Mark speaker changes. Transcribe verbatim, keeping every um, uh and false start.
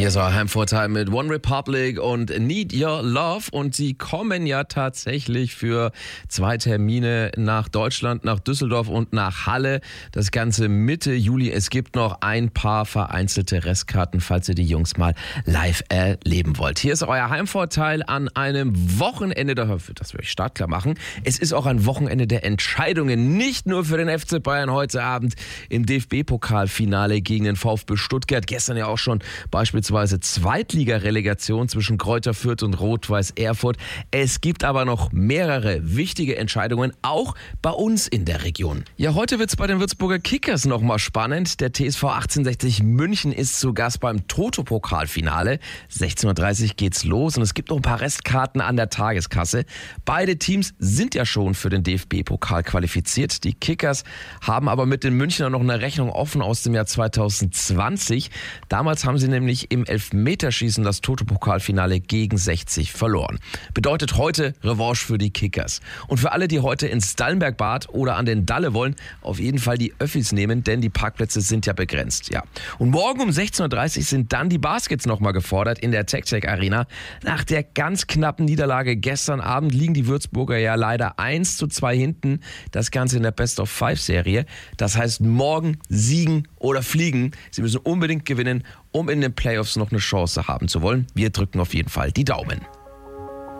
Speaker 1: Hier ist euer Heimvorteil mit One Republic und Need Your Love. Und sie kommen ja tatsächlich für zwei Termine nach Deutschland, nach Düsseldorf und nach Halle. Das Ganze Mitte Juli. Es gibt noch ein paar vereinzelte Restkarten, falls ihr die Jungs mal live erleben wollt. Hier ist euer Heimvorteil an einem Wochenende, das will ich startklar machen. Es ist auch ein Wochenende der Entscheidungen. Nicht nur für den F C Bayern heute Abend im D F B-Pokalfinale gegen den VfB Stuttgart. Gestern ja auch schon beispielsweise Zweitliga-Relegation zwischen Greuther Fürth und Rot-Weiß Erfurt. Es gibt aber noch mehrere wichtige Entscheidungen, auch bei uns in der Region. Ja, heute wird es bei den Würzburger Kickers nochmal spannend. Der T S V achtzehnhundertsechzig München ist zu Gast beim Toto-Pokalfinale. sechzehn Uhr dreißig geht's los und es gibt noch ein paar Restkarten an der Tageskasse. Beide Teams sind ja schon für den D F B-Pokal qualifiziert. Die Kickers haben aber mit den Münchnern noch eine Rechnung offen aus dem Jahr zweitausendzwanzig. Damals haben sie nämlich im Elfmeterschießen das Toto-Pokalfinale gegen sechzig verloren. Bedeutet heute Revanche für die Kickers. Und für alle, die heute ins Dallenbergbad oder an den Dalle wollen, auf jeden Fall die Öffis nehmen, denn die Parkplätze sind ja begrenzt. Ja. Und morgen um sechzehn Uhr dreißig sind dann die Baskets nochmal gefordert in der TecTec Arena. Nach der ganz knappen Niederlage gestern Abend liegen die Würzburger ja leider eins zu zwei hinten. Das Ganze in der Best-of-Five-Serie. Das heißt, morgen siegen oder fliegen. Sie müssen unbedingt gewinnen, um in den Playoffs noch eine Chance haben zu wollen. Wir drücken auf jeden Fall die Daumen.